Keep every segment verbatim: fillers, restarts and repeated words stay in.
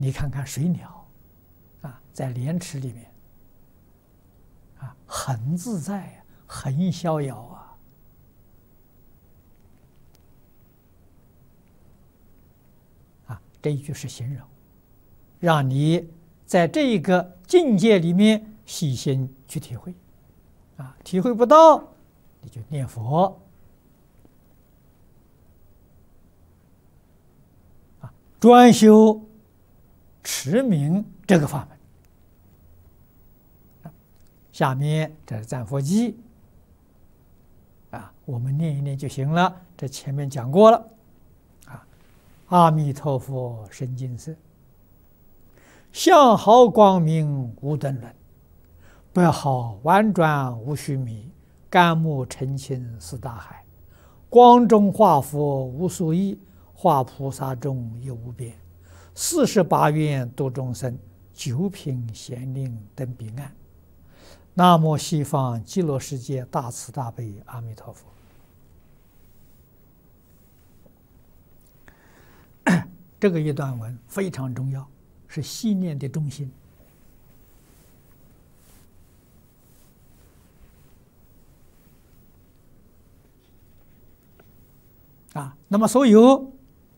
你看看水鸟，啊，在莲池里面，啊，很自在呀，很逍遥啊。啊，这一句是形容，让你在这个境界里面细心去体会，啊，体会不到，你就念佛，啊，专修持名这个法门。下面这是赞佛记，啊，我们念一念就行了。这前面讲过了，啊，阿弥陀佛深净色，相好光明无等伦，白毫婉转无须弥，甘木澄清似大海，光中化佛无所异，化菩萨中有无边，四十八愿度众生，九品贤令登彼岸。南无西方极乐世界大慈大悲阿弥陀佛。这个一段文非常重要，是信念的中心。啊，那么所有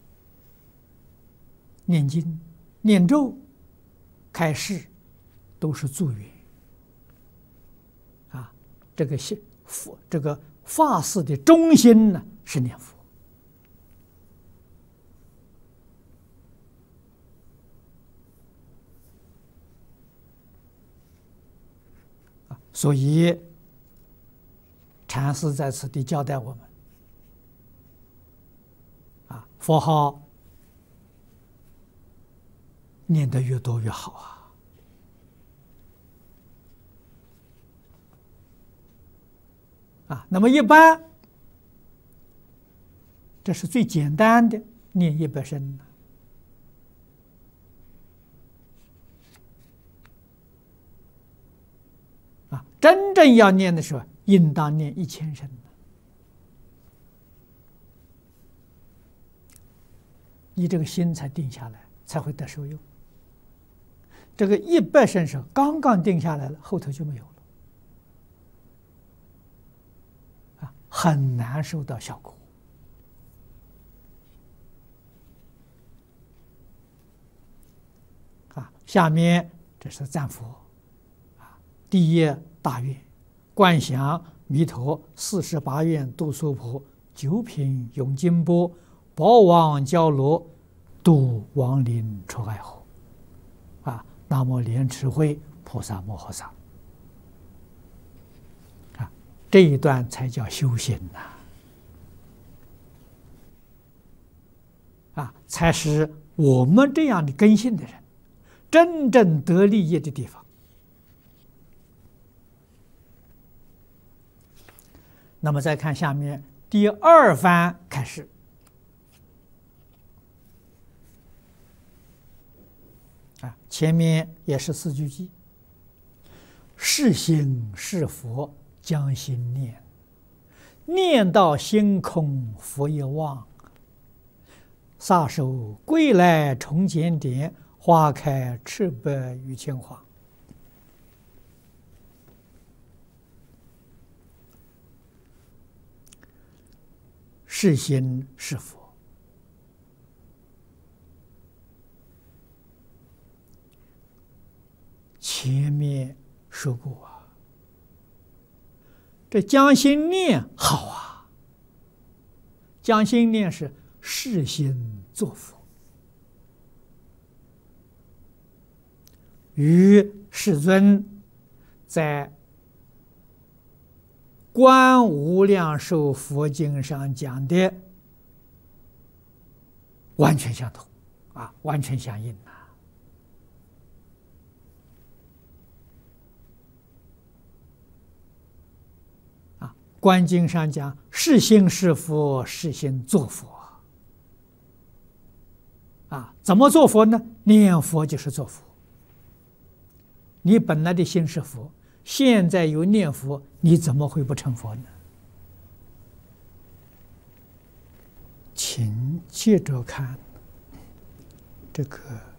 念经、念咒、开示，都是助缘。啊，这个信佛，这个法事的中心呢是念佛。啊，所以禅师在此地交代我们。啊，佛号念得越多越好啊！啊，那么一般，这是最简单的，念一百声。啊，真正要念的时候，应当念一千声。你这个心才定下来，才会得受用。这个一百声是刚刚定下来了，后头就没有了，啊，很难收到效果。啊，下面这是赞佛，啊，第一大愿，观想弥陀四十八愿度娑婆，九品永金钵，宝王交罗，度亡灵出爱河。啊，南无莲池会菩萨摩诃萨。啊，这一段才叫修行呐！啊，才是我们这样的根性的人真正得利益的地方。那么再看下面第二番开始。啊，前面也是四句偈：是心是佛将心念，念到心空佛也忘。撒手归来重检点，花开赤白于千花。是心是佛。前面说过啊，这将心念好啊，将心念是视心作佛，与世尊在《观无量寿佛经》上讲的完全相同啊，完全相应啊。观经上讲，是心是佛，是心作佛。啊，怎么做佛呢？念佛就是做佛。你本来的心是佛，现在有念佛，你怎么会不成佛呢？请接着看这个。